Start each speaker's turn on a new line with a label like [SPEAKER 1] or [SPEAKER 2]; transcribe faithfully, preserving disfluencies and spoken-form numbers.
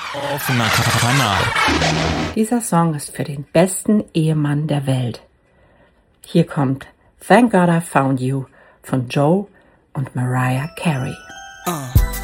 [SPEAKER 1] Offener Kanal.
[SPEAKER 2] Dieser Song ist für den besten Ehemann der Welt. Hier kommt Thank God I Found You von Joe und Mariah Carey.
[SPEAKER 3] Uh.